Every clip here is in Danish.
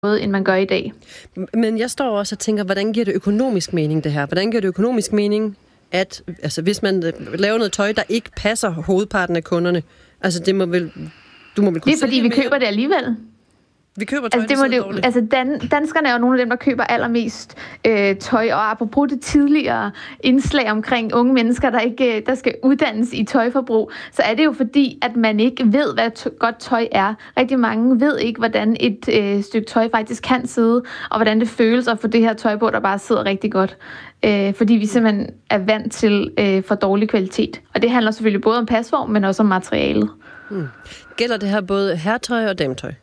end man gør i dag. Men jeg står også og tænker, hvordan giver det økonomisk mening, det her? Hvordan giver det økonomisk mening, at hvis man laver noget tøj, der ikke passer hovedparten af kunderne, det må vel... Du må vel kunne. Det er fordi, vi køber det alligevel. Vi køber tøj, danskerne er jo nogle af dem, der køber allermest tøj, og apropos det tidligere indslag omkring unge mennesker, der skal uddannes i tøjforbrug, så er det jo fordi, at man ikke ved, hvad godt tøj er. Rigtig mange ved ikke, hvordan et stykke tøj faktisk kan sidde, og hvordan det føles at få det her tøj på, der bare sidder rigtig godt. Fordi vi simpelthen er vant til for dårlig kvalitet. Og det handler selvfølgelig både om pasform, men også om materialet. Gælder det her både herretøj og dametøj?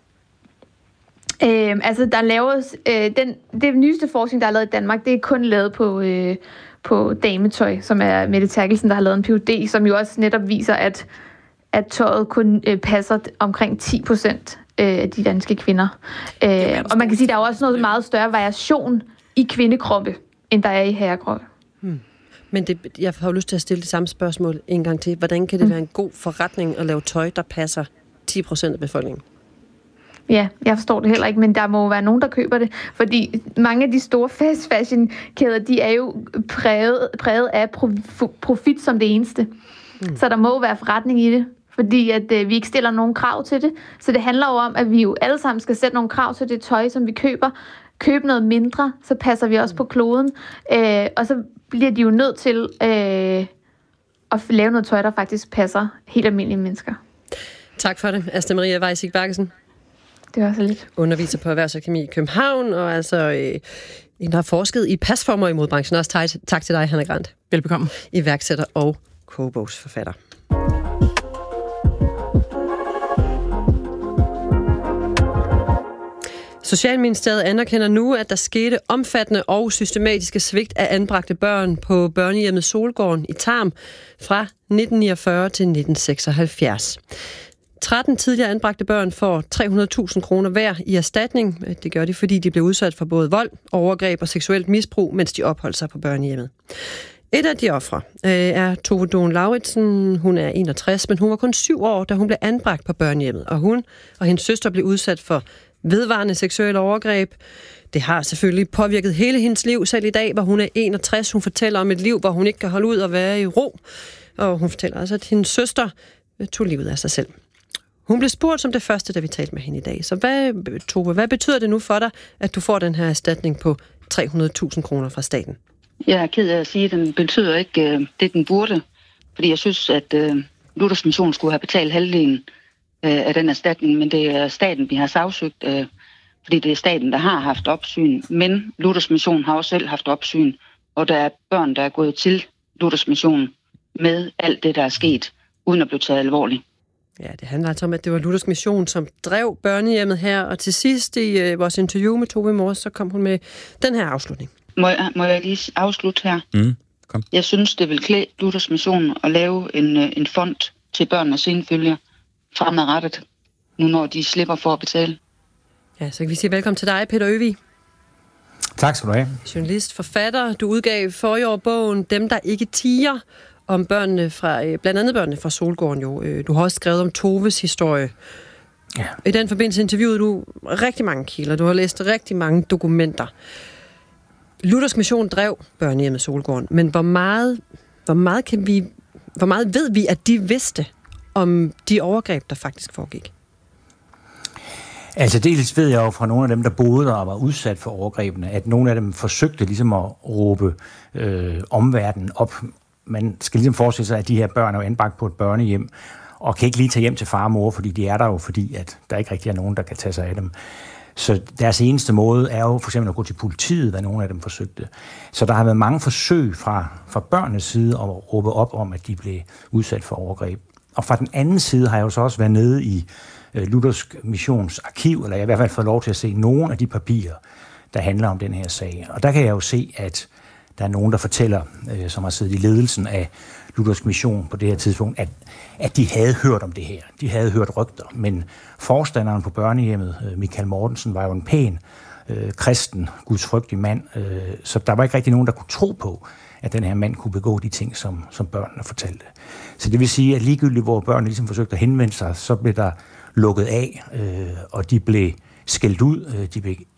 Der laves det nyeste forskning, der er lavet i Danmark, det er kun lavet på dametøj, som er Mette Terkelsen, der har lavet en Ph.D., som jo også netop viser, at tøjet kun passer omkring 10% af de danske kvinder. Og man kan sige, at der er også noget meget større variation i kvindekroppe, end der er i herrekroppe. Men jeg har jo lyst til at stille det samme spørgsmål en gang til. Hvordan kan det være en god forretning at lave tøj, der passer 10% af befolkningen? Ja, jeg forstår det heller ikke, men der må være nogen, der køber det. Fordi mange af de store fast fashion kæder, de er jo præget af profit som det eneste. Så der må være forretning i det, fordi at vi ikke stiller nogen krav til det. Så det handler jo om, at vi jo alle sammen skal sætte nogle krav til det tøj, som vi køber. Købe noget mindre, så passer vi også på kloden. Og så bliver de jo nødt til at lave noget tøj, der faktisk passer helt almindelige mennesker. Tak for det, Asta Maria Weissig-Bakkesen. Det var så lidt. Underviser på Erhvervsakademi i København, og en, der har forsket i pasformer i modebranchen. Også tak til dig, Hanna Grant. Velbekomme. Iværksætter og kogebogsforfatter. Socialministeriet anerkender nu, at der skete omfattende og systematiske svigt af anbragte børn på børnehjemmet Solgården i Tarm fra 1949 til 1976. 13 tidligere anbragte børn får 300.000 kroner hver i erstatning. Det gør de, fordi de blev udsat for både vold, overgreb og seksuelt misbrug, mens de opholdt sig på børnehjemmet. Et af de ofre er Tove Dohn Lauritsen. Hun er 61, men hun var kun 7 år, da hun blev anbragt på børnehjemmet. Og hun og hendes søster blev udsat for vedvarende seksuelle overgreb. Det har selvfølgelig påvirket hele hendes liv, selv i dag, hvor hun er 61. Hun fortæller om et liv, hvor hun ikke kan holde ud og være i ro. Og hun fortæller også, at hendes søster tog livet af sig selv. Hun blev spurgt som det første, da vi talte med hende i dag. Så Tove, hvad betyder det nu for dig, at du får den her erstatning på 300.000 kroner fra staten? Jeg er ked af at sige, at den betyder ikke det, den burde. Fordi jeg synes, at Luthers Mission skulle have betalt halvdelen af den erstatning, men det er staten, vi har sagsøgt, fordi det er staten, der har haft opsyn. Men Luthers Mission har også selv haft opsyn, og der er børn, der er gået til Luthers Mission med alt det, der er sket, uden at blive taget alvorligt. Ja, det handler altså om, at det var Luthers Mission, som drev børnehjemmet her, og til sidst i vores interview med Tove i morges, så kom hun med den her afslutning. Må jeg lige afslutte her? Kom. Jeg synes, det vil klæde Luthers Mission at lave en fond til børn og senfølger fremadrettet, nu når de slipper for at betale. Ja, så kan vi sige velkommen til dig, Peter Øvig. Tak skal du have. Journalist, forfatter. Du udgav forrige år bogen Dem, der ikke tiger, om børnene blandt andet børnene fra Solgården jo. Du har også skrevet om Toves historie. Ja. I den forbindelse interviewede du rigtig mange kilder. Du har læst rigtig mange dokumenter. Luthers Mission drev børnehjemmet Solgården, men hvor meget ved vi, at de vidste om de overgreb, der faktisk foregik? Altså dels ved jeg jo fra nogle af dem, der boede der og var udsat for overgrebene, at nogle af dem forsøgte ligesom at råbe omverdenen op. Man skal ligesom forestille sig, at de her børn er anbragt på et børnehjem, og kan ikke lige tage hjem til far og mor, fordi de er der jo, fordi at der ikke rigtig er nogen, der kan tage sig af dem. Så deres eneste måde er jo for eksempel at gå til politiet, hvad nogle af dem forsøgte. Så der har været mange forsøg fra børnenes side at råbe op om, at de blev udsat for overgreb. Og fra den anden side har jeg jo så også været nede i Luthers Missions arkiv, eller jeg har i hvert fald fået lov til at se nogle af de papirer, der handler om den her sag. Og der kan jeg jo se, at der er nogen, der fortæller, som har siddet i ledelsen af Luthers Mission på det her tidspunkt, at de havde hørt om det her. De havde hørt rygter, men forstanderen på børnehjemmet, Michael Mortensen, var jo en pæn, kristen, gudsfrygtig mand, så der var ikke rigtig nogen, der kunne tro på, at den her mand kunne begå de ting, som børnene fortalte. Så det vil sige, at ligegyldigt hvor børnene ligesom forsøgte at henvende sig, så blev der lukket af, og de blev skældt ud, de blev